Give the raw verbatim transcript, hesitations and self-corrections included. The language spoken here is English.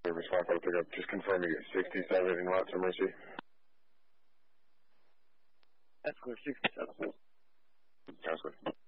Response, I'll pick up. Just confirming it. sixty-seven in Watson Mercy. That's clear, sixty-seven. That's good.